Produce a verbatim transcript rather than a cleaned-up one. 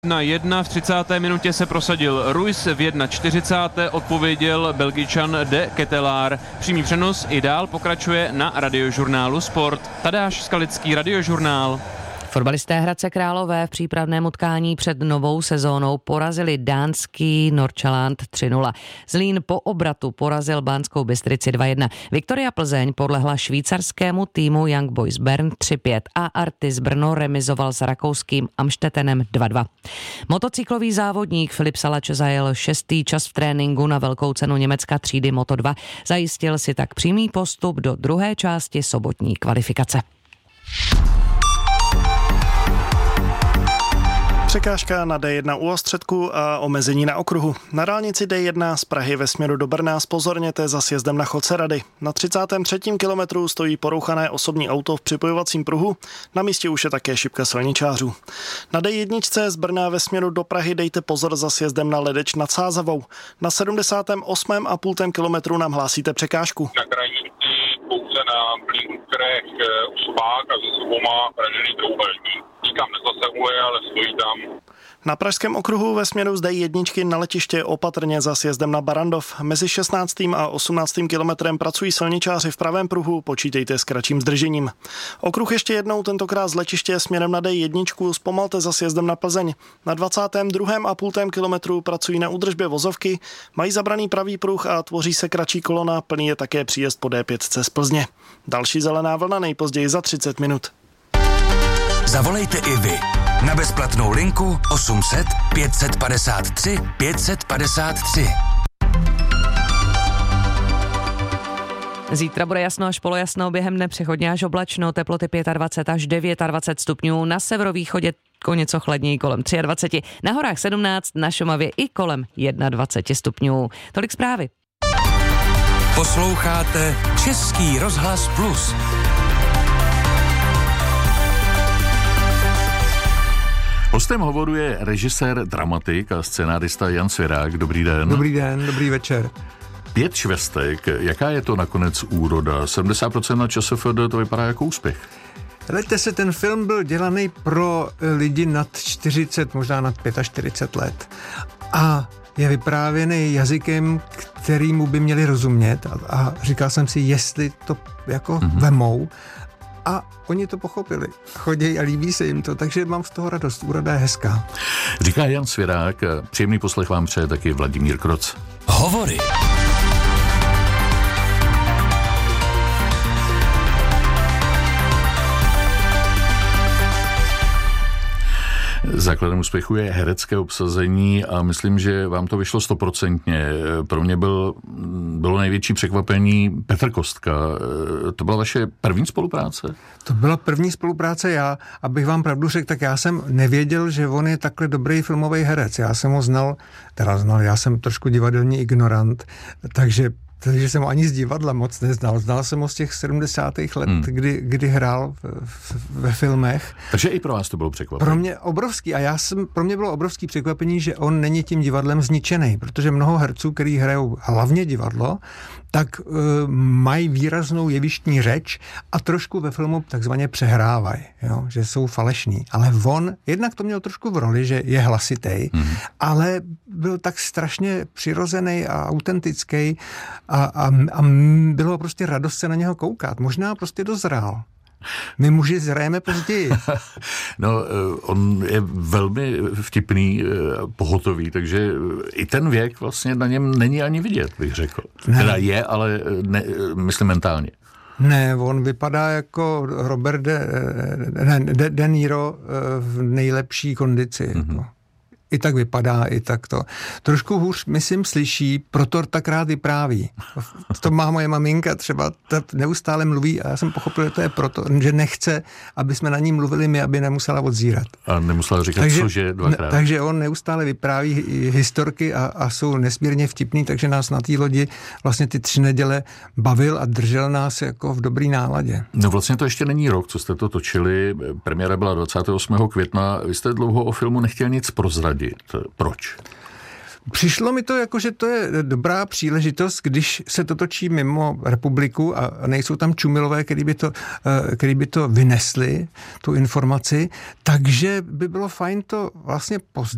Na jedna v třicáté minutě se prosadil Ruiz, v čtyřicáté první odpověděl Belgičan De Ketelaar. Přímý přenos i dál pokračuje na Radiožurnálu Sport. Tadeáš Skalický, Radiožurnál. Fotbalisté Hradce Králové v přípravném utkání před novou sezónou porazili dánský Nordsjælland tři nula. Zlín po obratu porazil Banskou Bystrici dva jedna. Viktoria Plzeň podlehla švýcarskému týmu Young Boys Bern tři pět a Artis Brno remizoval s rakouským Amstetenem dva dva. Motocyklový závodník Filip Salač zajel šestý čas v tréninku na velkou cenu Německa třídy Moto dva. Zajistil si tak přímý postup do druhé části sobotní kvalifikace. Překážka na D jedna u Ostředku a omezení na okruhu. Na dálnici D jedna z Prahy ve směru do Brna zpozorněte za sjezdem na Chodce Rady. Na třicátém třetím kilometru stojí porouchané osobní auto v připojovacím pruhu, na místě už je také šipka silničářů. Na D jedna z Brna ve směru do Prahy dejte pozor za sjezdem na Ledeč nad Sázavou. Na sedmdesátém osmém a půl kilometru nám hlásíte překážku. Na krajnici pouze na Blínkrech Uspák a ze sebou má pražený trouhelník. Nikam nezasahuje, ale stojí tam. Na pražském okruhu ve směru z D jedna na letiště opatrně za sjezdem na Barandov. Mezi šestnáctým a osmnáctým kilometrem pracují silničáři v pravém pruhu, počítejte s kratším zdržením. Okruh ještě jednou, tentokrát z letiště směrem na D jedna, zpomalte za sjezdem na Plzeň. Na dvacátém druhém a půl kilometru pracují na údržbě vozovky, mají zabraný pravý pruh a tvoří se kratší kolona, plný je také příjezd po D pět z Plzně. Další zelená vlna nejpozději za třicet minut. Zavolejte i vy na bezplatnou linku osm set pět set padesát tři pět set padesát tři. Zítra bude jasno až polojasno, během dne přechodně až oblačno, teploty dvacet pět až dvacet devět stupňů, na severovýchodě o něco chladněji kolem dvacet tři, na horách sedmnáct, na Šumavě i kolem dvacet jedna stupňů. Tolik zprávy. Posloucháte Český rozhlas Plus. Hostem hovoru je režisér, dramatik a scenárista Jan Svěrák. Dobrý den. Dobrý den, dobrý večer. Pět švestek, jaká je to nakonec úroda? sedmdesát procent na ČSFD, to vypadá jako úspěch. Hleďte se, ten film byl dělaný pro lidi nad čtyřicet, možná nad čtyřicet pět let. A je vyprávěný jazykem, kterýmu by měli rozumět. A, a říkal jsem si, jestli to jako mm-hmm. vemou. A oni to pochopili. Chodí a líbí se jim to, takže mám z toho radost. Úroda je hezká. Říká Jan Svěrák, příjemný poslech vám přeje taky Vladimír Kroc. Hovory. Základem úspěchu je herecké obsazení a myslím, že vám to vyšlo stoprocentně. Pro mě byl, bylo největší překvapení Petr Kostka. To byla vaše první spolupráce? To byla první spolupráce já. Abych vám pravdu řekl, tak já jsem nevěděl, že on je takhle dobrý filmový herec. Já jsem ho znal, teda znal, já jsem trošku divadelní ignorant, takže takže jsem ho ani z divadla moc neznal. Znal jsem ho z těch sedmdesátých let, hmm. kdy, kdy hrál v, v, ve filmech. Takže i pro vás to bylo překvapení. Pro mě obrovský. A já jsem, pro mě bylo obrovský překvapení, že on není tím divadlem zničený, protože mnoho herců, který hrajou hlavně divadlo, tak uh, mají výraznou jevištní řeč a trošku ve filmu takzvaně přehrávají, jo? Že jsou falešní. Ale on, jednak to měl trošku v roli, že je hlasitej, hmm. ale byl tak strašně přirozený a autentický a, a, a bylo prostě radost se na něho koukat. Možná prostě dozrál. My muži zhrajeme později. No, on je velmi vtipný, pohotový, takže i ten věk vlastně na něm není ani vidět, bych řekl. Ne. Teda je, ale ne, myslím mentálně. Ne, on vypadá jako Robert De, ne, De, De Niro v nejlepší kondici. Mm-hmm. Jako. I tak vypadá, i tak to. Trošku hůř, myslím, slyší, proto tak rád vypráví. To má moje maminka třeba, ta neustále mluví a já jsem pochopil, že to je proto, že nechce, aby jsme na ní mluvili my, aby nemusela odzírat. A nemusela říkat, takže, cože dvakrát. Takže on neustále vypráví historky a, a jsou nesmírně vtipný, takže nás na té lodi vlastně ty tři neděle bavil a držel nás jako v dobrý náladě. No vlastně to ještě není rok, co jste to točili. Premiéra byla dvacátého osmého května. Vy jste dlouho o filmu nechtěl nic prozradit. Proč? Přišlo mi to jako, že to je dobrá příležitost, když se to točí mimo republiku a nejsou tam čumilové, který by to, který by to vynesli, tu informaci, takže by bylo fajn to vlastně pozdě